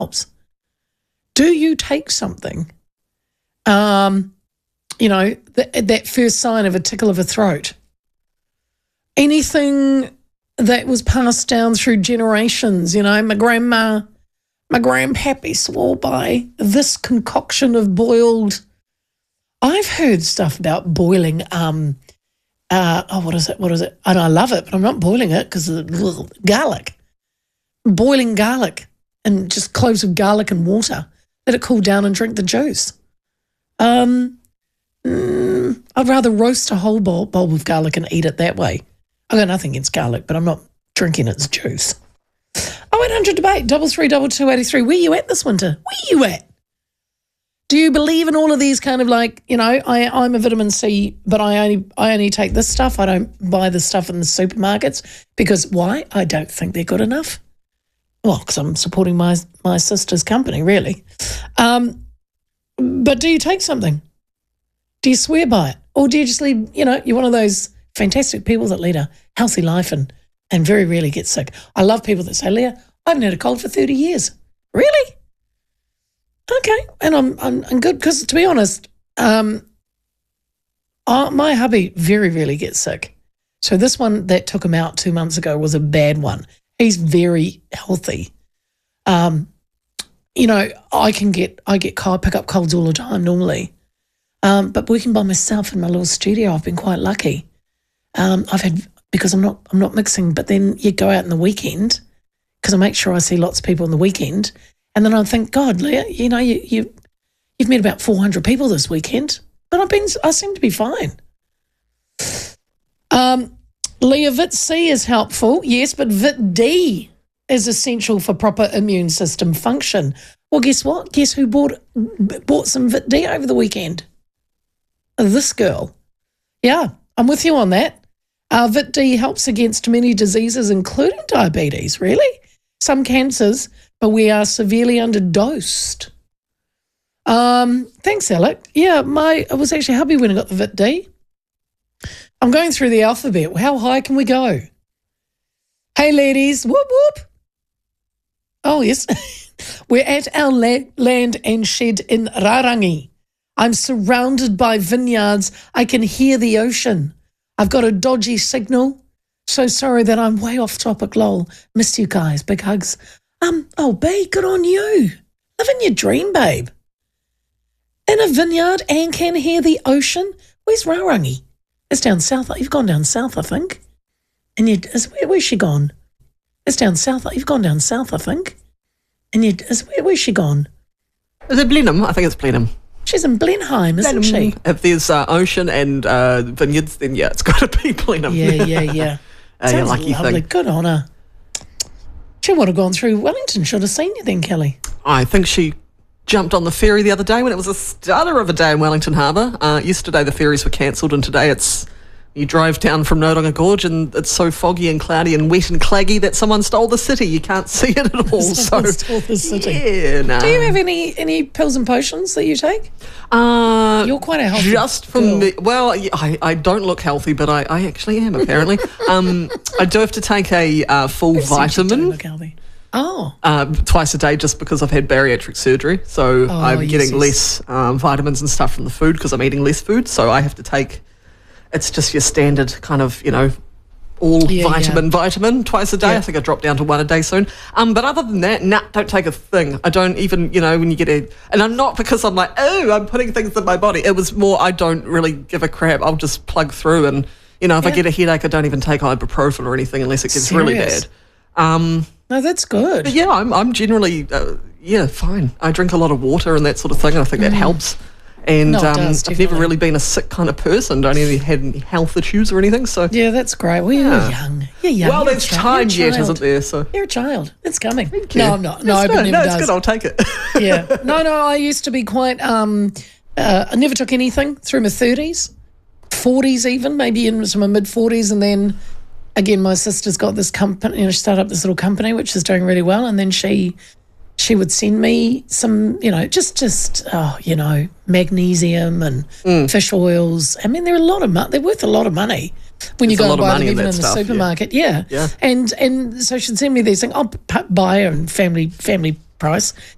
helps. Do you take something, that first sign of a tickle of a throat? Anything that was passed down through generations, my grandma, my grandpappy swore by this concoction of boiled. I've heard stuff about boiling, what is it? And I love it, but I'm not boiling it because of garlic. Boiling garlic and just cloves of garlic and water. Let it cool down and drink the juice. I'd rather roast a whole bowl of garlic and eat it that way. I've got nothing against garlic, but I'm not drinking its juice. 0800 debate, 332283. Where you at this winter? Where you at? Do you believe in all of these kind of I'm a vitamin C, but I only take this stuff. I don't buy the stuff in the supermarkets because why? I don't think they're good enough. Well, because I'm supporting my sister's company, really. But do you take something? Do you swear by it? Or do you just leave, you're one of those fantastic people that lead a healthy life and very rarely get sick. I love people that say, Leah, I haven't had a cold for 30 years. Really? Okay. And I'm good because, to be honest, my hubby very rarely gets sick. So this one that took him out 2 months ago was a bad one. He's very healthy. I pick up colds all the time normally. But working by myself in my little studio, I've been quite lucky. Because I'm not mixing, but then you go out in the weekend because I make sure I see lots of people on the weekend, and then I think, God, Leah, you've met about 400 people this weekend, but I seem to be fine. Leah, Vit C is helpful, yes, but Vit D is essential for proper immune system function. Well, guess what? Guess who bought some Vit D over the weekend? This girl. Yeah, I'm with you on that. Vit D helps against many diseases, including diabetes, really? Some cancers, but we are severely underdosed. Thanks, Alec. Yeah, it was actually hubby when I got the Vit D. I'm going through the alphabet. How high can we go? Hey, ladies. Whoop, whoop. Oh, yes. We're at our land and shed in Rarangi. I'm surrounded by vineyards. I can hear the ocean. I've got a dodgy signal. So sorry that I'm way off topic, lol. Missed you guys. Big hugs. Babe, good on you. Living your dream, babe. In a vineyard and can hear the ocean. Where's Rarangi? It's down south. You've gone down south, I think. And where's she gone? It's down south. You've gone down south, I think. And where's she gone? Is it Blenheim? I think it's Blenheim. She's in Blenheim, isn't she? If there's ocean and vineyards, then yeah, it's got to be Blenheim. Yeah. Sounds lucky lovely. thing. Good on her. She would have gone through Wellington. Should have seen you then, Kelly. I think she jumped on the ferry the other day when it was a stunner of a day in Wellington Harbour. Yesterday the ferries were cancelled, and today you drive down from Nodonga Gorge and it's so foggy and cloudy and wet and claggy that someone stole the city. You can't see it at all. Stole the city. Yeah, no. Do you have any pills and potions that you take? You're quite a healthy just for girl. me. Well, I don't look healthy, but I actually am apparently. I do have to take a full vitamin. You don't look healthy. Oh. Twice a day just because I've had bariatric surgery. So I'm getting less vitamins and stuff from the food because I'm eating less food. So I have to take, it's just your standard kind of, vitamin twice a day. Yeah. I think I dropped down to one a day soon. But other than that, don't take a thing. I don't even, when you get and I'm not because I'm like, I'm putting things in my body. It was more, I don't really give a crap. I'll just plug through and, if I get a headache, I don't even take ibuprofen or anything unless it gets really bad. No, that's good. But yeah, I'm generally, fine. I drink a lot of water and that sort of thing, and I think that helps. And No, it does, I've never definitely. really been a sick kind of person. Don't even had any health issues or anything. So Yeah, that's great. Well, you're young. You're young. well, You're a there's child. time You're a yet, child. isn't there? So You're a child. It's coming. Thank you. No, I'm not. No, It's it good. never It's does. good. I'll take it. Yeah. No, I used to be quite, I never took anything through my 30s, 40s even, maybe in my mid-40s. And then, again, my sister's got this company, she started up this little company, which is doing really well. And then she would send me some, magnesium and fish oils. I mean, they're worth a lot of money when you There's go a and lot of buy them money in even that in the stuff, yeah. supermarket. Yeah. Yeah. And so she'd send me these things. I'll buy her and family price.